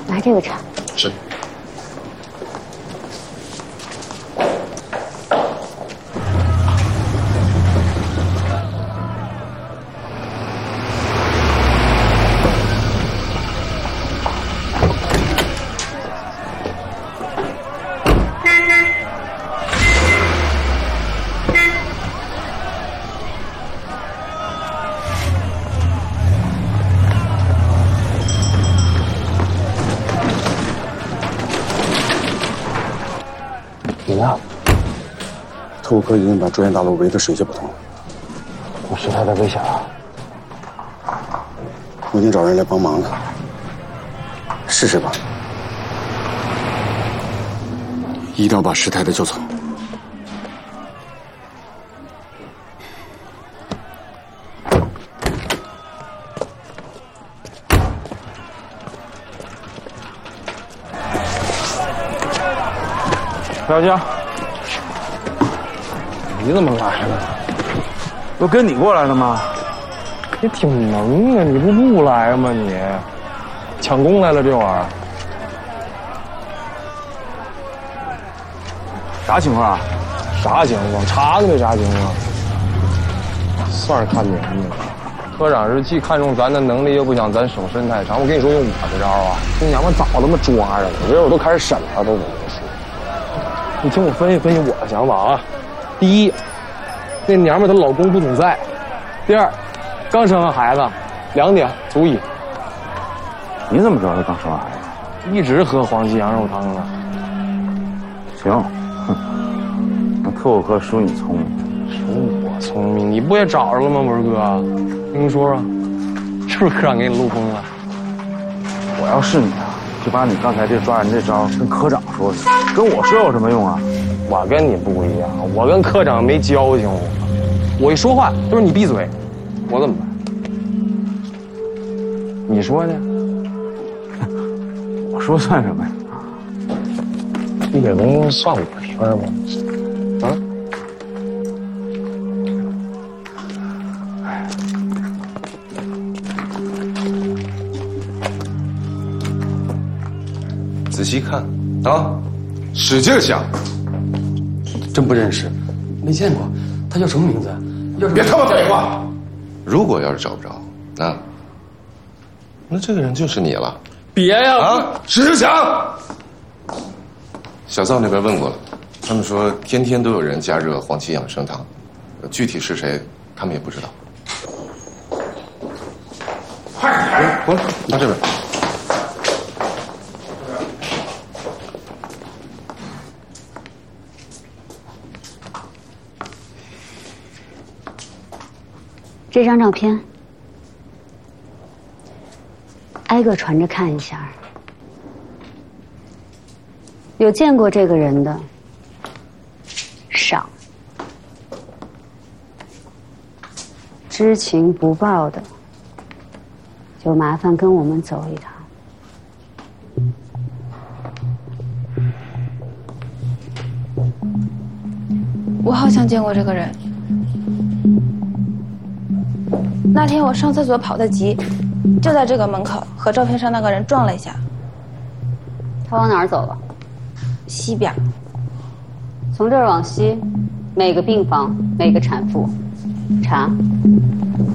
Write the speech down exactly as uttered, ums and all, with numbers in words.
拿这个茶。 是。 怎么样？特务科已经把住院大楼围得水泄不通了。我师太太危险了，我已经找人来帮忙了。试试吧，一定要把师太太救走。 小江，你怎么来了？不跟你过来的吗？你挺萌啊，你不不来吗？你抢功来了这玩意儿？啥情况啊？啥情况？查都没啥情况。算是看明白了，科长是既看重咱的能力，又不想咱省身太长。我跟你说，用我这招啊，这娘们早他妈抓着了，我这我都开始审了，都我跟你说。你听我分析分析我的想法啊。第一，那娘们她老公不总在；第二，刚生完孩子，两点足矣。 你怎么知道她刚生完孩子？ 一直喝黄鸡羊肉汤呢。 行，哼，那特务科属你聪明。 属我聪明？你不也找着了吗，文哥？听说说，是不是科长给你录风了？ 我要是你啊，就把你刚才这抓人这招跟科长说去，跟我说有什么用啊？ 我跟你不一样，我跟科长没交情，我我一说话都是你闭嘴，我怎么办？你说呢？ 我说算什么呀？ 这也能算我的事儿吗？啊？ 仔细看啊，使劲想。 真不认识，没见过，他叫什么名字？要是别他妈废话！如果要是找不着，那那这个人就是你了。 别呀！ 啊，使劲想。小灶那边问过了，他们说天天都有人加热黄芪养生汤，具体是谁，他们也不知道。快点，过来，拿这边。 这张照片，挨个传着看一下。有见过这个人的少，知情不报的，就麻烦跟我们走一趟。 我好像见过这个人。那天我上厕所跑得急，就在这个门口和照片上那个人撞了一下。 他往哪儿走了？ 西边。 从这儿往西，每个病房、每个产妇查。